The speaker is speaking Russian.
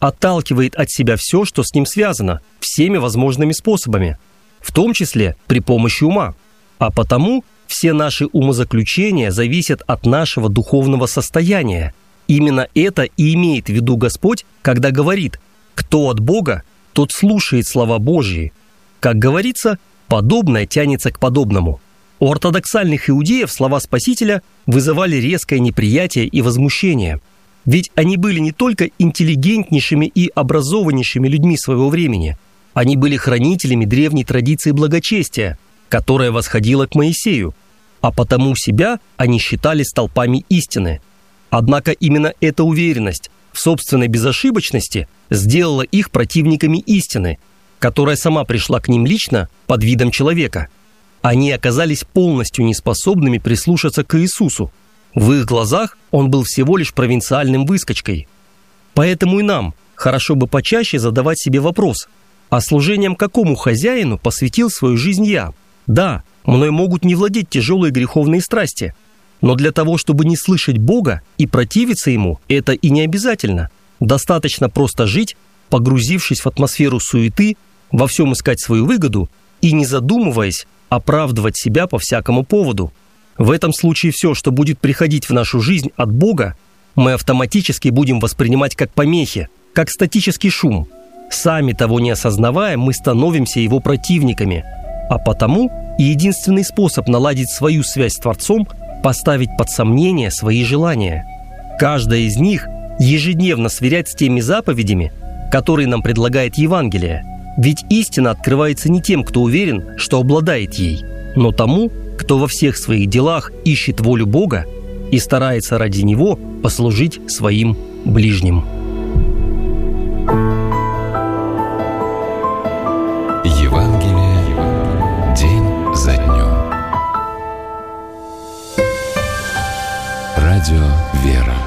отталкивает от себя все, что с ним связано, всеми возможными способами, в том числе при помощи ума. А потому все наши умозаключения зависят от нашего духовного состояния. Именно это и имеет в виду Господь, когда говорит: «Кто от Бога, тот слушает слова Божьи». Как говорится, подобное тянется к подобному. У ортодоксальных иудеев слова Спасителя вызывали резкое неприятие и возмущение. Ведь они были не только интеллигентнейшими и образованнейшими людьми своего времени, они были хранителями древней традиции благочестия, которая восходила к Моисею, а потому себя они считали столпами истины. Однако именно эта уверенность в собственной безошибочности сделала их противниками истины, которая сама пришла к ним лично под видом человека. Они оказались полностью неспособными прислушаться к Иисусу. В их глазах он был всего лишь провинциальным выскочкой. Поэтому и нам хорошо бы почаще задавать себе вопрос: а служением какому хозяину посвятил свою жизнь я? Да, мной могут не владеть тяжелые греховные страсти, но для того, чтобы не слышать Бога и противиться Ему, это и не обязательно. Достаточно просто жить, погрузившись в атмосферу суеты, во всем искать свою выгоду и, не задумываясь, оправдывать себя по всякому поводу. В этом случае все, что будет приходить в нашу жизнь от Бога, мы автоматически будем воспринимать как помехи, как статический шум. Сами того не осознавая, мы становимся его противниками. А потому и единственный способ наладить свою связь с Творцом – поставить под сомнение свои желания. Каждая из них ежедневно сверять с теми заповедями, которые нам предлагает Евангелие. Ведь истина открывается не тем, кто уверен, что обладает ей, но тому, кто во всех своих делах ищет волю Бога и старается ради Него послужить своим ближним. Евангелие день за днем. Радио «Вера».